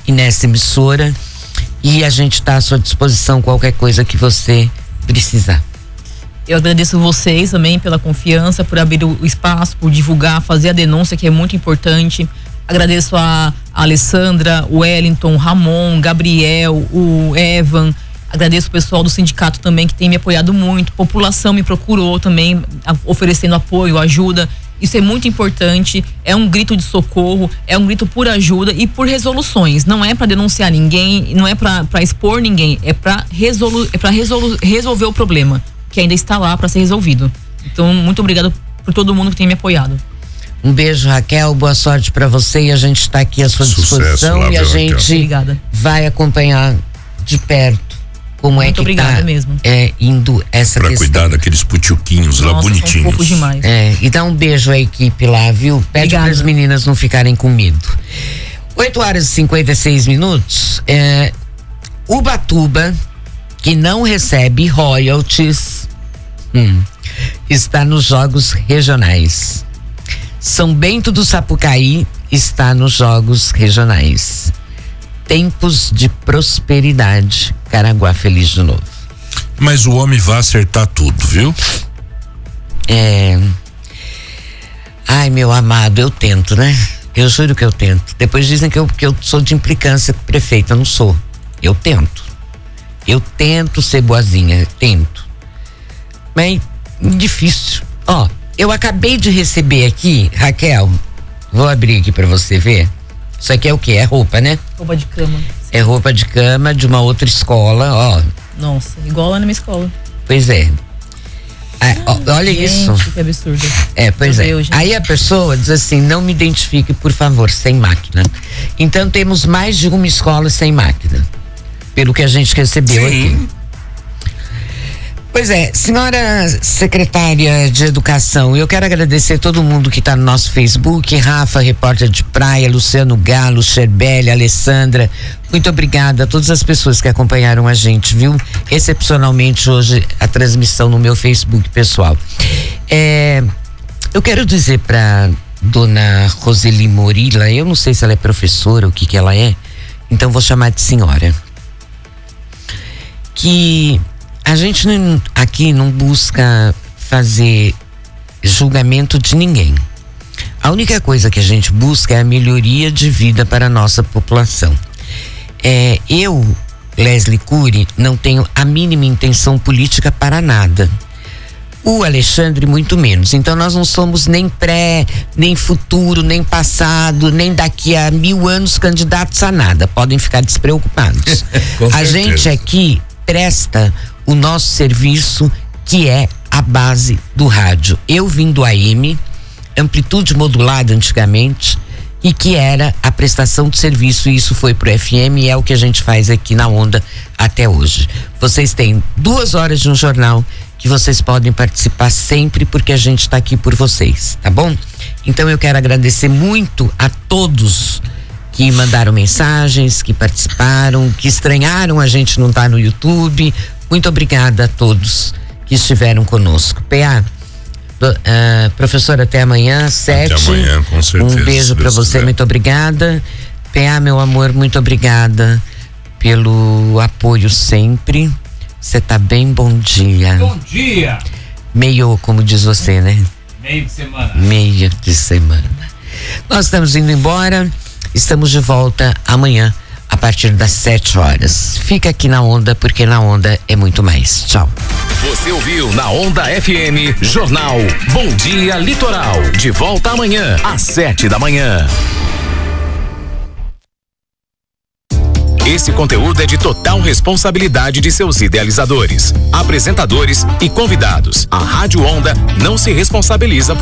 e nessa emissora. E a gente está à sua disposição, qualquer coisa que você precisar. Eu agradeço vocês também pela confiança, por abrir o espaço, por divulgar, fazer a denúncia, que é muito importante. Agradeço a Alessandra, o Wellington, o Ramon, Gabriel, o Evan. Agradeço o pessoal do sindicato também, que tem me apoiado muito. A população me procurou também, oferecendo apoio, ajuda. Isso é muito importante, é um grito de socorro, é um grito por ajuda e por resoluções. Não é para denunciar ninguém, não é para expor ninguém, é para resolver o problema, que ainda está lá para ser resolvido. Então, muito obrigado por todo mundo que tem me apoiado. Um beijo, Raquel, boa sorte para você, e a gente está aqui à sua disposição. Lá, e a gente vai acompanhar de perto como muito é que tá mesmo. Indo essa pra questão. Cuidar daqueles putiuquinhos lá bonitinhos. São fofos demais. E dá um beijo à equipe lá, viu? Pede para as meninas não ficarem com medo. 8h56. Ubatuba, que não recebe royalties, está nos jogos regionais. São Bento do Sapucaí está nos jogos regionais. Tempos de prosperidade, Caraguá feliz de novo. Mas o homem vai acertar tudo, viu? Ai, meu amado, eu tento, né? Eu juro que eu tento. Depois dizem que eu sou de implicância com o prefeito. Eu não sou. Eu tento. Eu tento ser boazinha, tento. Mas difícil. Eu acabei de receber aqui, Raquel, vou abrir aqui pra você ver. Isso aqui é o quê? É roupa, né? Roupa de cama. É roupa de cama de uma outra escola, Nossa, igual lá na minha escola. Pois é. Olha gente, isso. Que absurdo. Pois é. Aí a pessoa diz assim, não me identifique, por favor, sem máquina. Então temos mais de uma escola sem máquina, pelo que a gente recebeu aqui. Pois é, senhora secretária de Educação, eu quero agradecer todo mundo que está no nosso Facebook, Rafa, repórter de praia, Luciano Galo, Sherbele, Alessandra, muito obrigada a todas as pessoas que acompanharam a gente, viu? Excepcionalmente hoje a transmissão no meu Facebook pessoal. Eu quero dizer para dona Roseli Morila, eu não sei se ela é professora, o que ela é, então vou chamar de senhora, que a gente aqui não busca fazer julgamento de ninguém. A única coisa que a gente busca é a melhoria de vida para a nossa população. Eu, Leslie Cury, não tenho a mínima intenção política para nada. O Alexandre muito menos. Então nós não somos nem nem futuro, nem passado, nem daqui a 1000 anos candidatos a nada. Podem ficar despreocupados. A gente aqui presta o nosso serviço, que é a base do rádio. Eu vim do AM, amplitude modulada antigamente, e que era a prestação de serviço, e isso foi pro FM, e é o que a gente faz aqui na Onda até hoje. Vocês têm 2 horas de um jornal que vocês podem participar sempre, porque a gente está aqui por vocês, tá bom? Então eu quero agradecer muito a todos que mandaram mensagens, que participaram, que estranharam a gente não estar no YouTube. Muito obrigada a todos que estiveram conosco. PA, professora, até amanhã, 7. Até amanhã, com certeza. Um beijo para você, muito obrigada. PA, meu amor, muito obrigada pelo apoio sempre. Você tá bem, bom dia. Bom dia. Meio, como diz você, né? Meio de semana. Meio de semana. Nós estamos indo embora, estamos de volta amanhã, a partir das 7 horas. Fica aqui na Onda, porque na Onda é muito mais. Tchau. Você ouviu na Onda FM, Jornal Bom Dia Litoral. De volta amanhã, às 7 da manhã. Esse conteúdo é de total responsabilidade de seus idealizadores, apresentadores e convidados. A Rádio Onda não se responsabiliza por